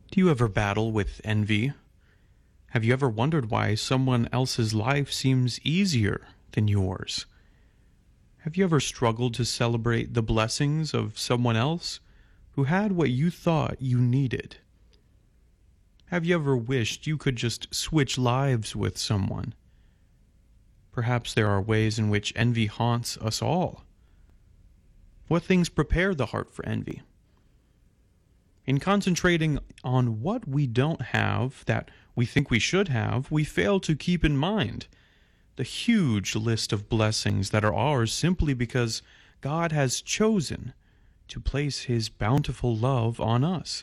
Do you ever battle with envy? Have you ever wondered why someone else's life seems easier than yours? Have you ever struggled to celebrate the blessings of someone else who had what you thought you needed? Have you ever wished you could just switch lives with someone? Perhaps there are ways in which envy haunts us all. What things prepare the heart for envy? In concentrating on what we don't have that we think we should have, we fail to keep in mind the huge list of blessings that are ours simply because God has chosen to place His bountiful love on us.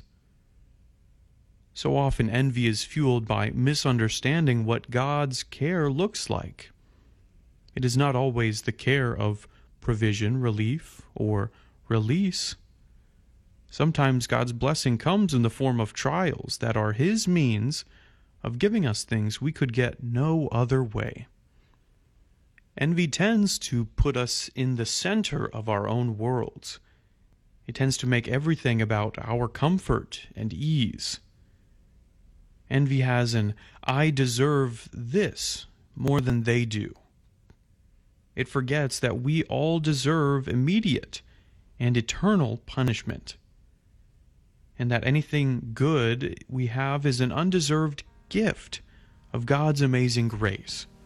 So often envy is fueled by misunderstanding what God's care looks like. It is not always the care of provision, relief, or release. Sometimes God's blessing comes in the form of trials that are His means of giving us things we could get no other way. Envy tends to put us in the center of our own worlds. It tends to make everything about our comfort and ease. Envy has an "I deserve this" more than they do. It forgets that we all deserve immediate and eternal punishment, and that anything good we have is an undeserved gift of God's amazing grace.